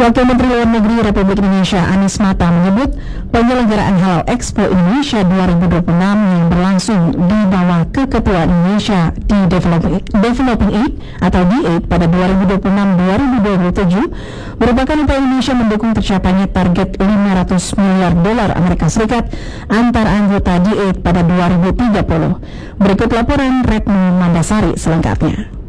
Wakil Menteri Luar Negeri Republik Indonesia Anies Mata menyebut penyelenggaraan Halal Expo Indonesia 2026 yang berlangsung di bawah keketuaan Indonesia di Developing Aid atau D8 pada 2026-2027 merupakan upaya Indonesia mendukung tercapainya target 500 miliar dolar Amerika Serikat antar anggota D8 pada 2030. Berikut laporan Retno Mandasari selengkapnya.